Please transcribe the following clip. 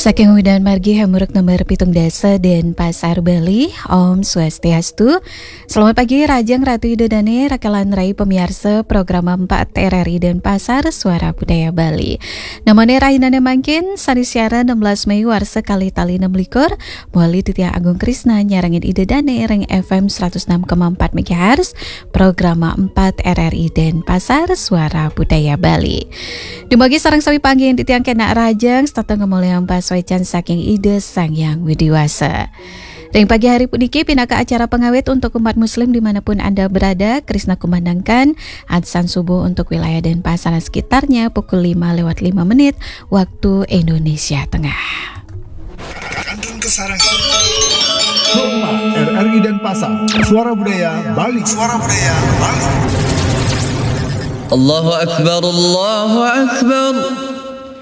Saking Udan Margi Hamuruk nomor pitung dasa dan Pasar Bali. Om Swastiastu. Selamat pagi Rajang Ratu Idodane Rakalan Rai pemirsa program 4 RRI dan Pasar Suara Budaya Bali. Namanya Rainane Mangkin Sari siaran 16 Mei Warsa Kali Tali 6 likur Muali Titia Agung Krisna Nyarangin Idodane Reng FM 106,4 MHz program 4 RRI dan Pasar Suara Budaya Bali. Dumagi sarang sawi panggil Titiang Kena Rajang Stata ngemuliang Paswaican saking ide sang yang widiwasa. Dan pagi hari puniki pinaka acara pengawet untuk umat muslim dimanapun Anda berada. Krisna kumandangkan adzan subuh untuk wilayah dan pasar sekitarnya pukul 5:05 waktu Indonesia Tengah. Kantun kesarang RRI dan Pasar Suara Budaya Bali. Suara Budaya Bali. Allahu Akbar, Allahu Akbar.